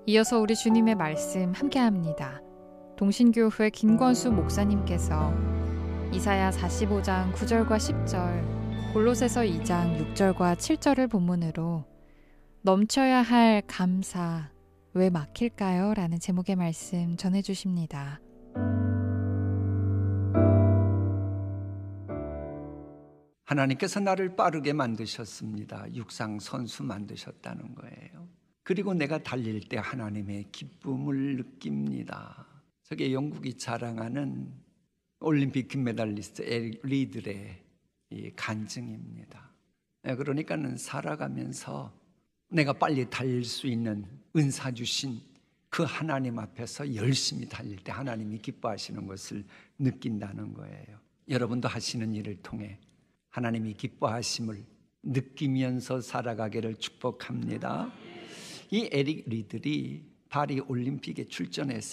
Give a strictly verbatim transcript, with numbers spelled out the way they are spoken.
이어서 우리 주님의 말씀 함께합니다. 동신교회 김권수 목사님께서 이사야 사십오 장 구 절과 십 절, 골로새서 이 장 육 절과 칠 절을 본문으로 넘쳐야 할 감사 왜 막힐까요? 라는 제목의 말씀 전해주십니다. 하나님께서 나를 빠르게 만드셨습니다. 육상 선수 만드셨다는 거예요. 그리고 내가 달릴 때 하나님의 기쁨을 느낍니다. 저게 영국이 자랑하는 올림픽 금메달리스트 에릭 리들의 이 간증입니다. 그러니까는 살아가면서 내가 빨리 달릴 수 있는 은사 주신 그 하나님 앞에서 열심히 달릴 때 하나님이 기뻐하시는 것을 느낀다는 거예요. 여러분도 하시는 일을 통해 하나님이 기뻐하심을 느끼면서 살아가기를 축복합니다. 이 에릭 리들이 파리 올림픽에 출전했을